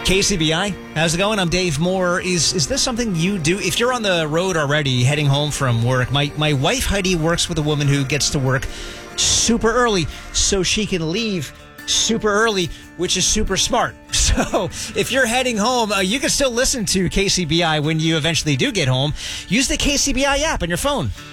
KCBI, how's it going? I'm Dave Moore. Is this something you do? If you're on the road already, heading home from work, my wife Heidi works with a woman who gets to work super early so she can leave super early, which is super smart. So if you're heading home, you can still listen to KCBI when you eventually do get home. Use the KCBI app on your phone.